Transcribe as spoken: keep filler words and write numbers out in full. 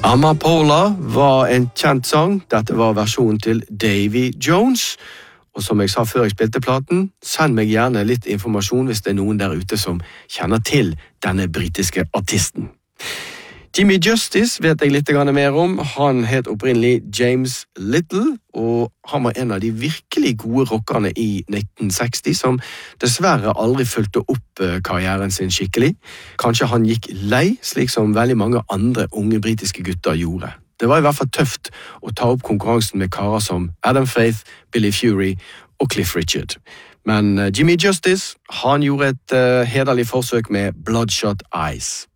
Amapola var en kjent sang. Dette var versjonen til Davy Jones. Og som jeg sa før jeg spilte platen, send meg gjerne litt informasjon hvis det er noen der ute som kjenner til denne britiske artisten. Jimmy Justice vet jeg litt mer om. Han het opprinnelig James Little, og han var en av de virkelig gode rockerne i nitten seksti, som dessverre aldri fulgte opp karrieren sin skikkelig. Kanskje han gikk lei, slik som veldig mange andre unge britiske gutter gjorde. Det var i hvert fall tøft å ta opp konkurransen med karer som Adam Faith, Billy Fury og Cliff Richard. Men Jimmy Justice, han gjorde et uh, hederlig forsøk med Bloodshot Eyes.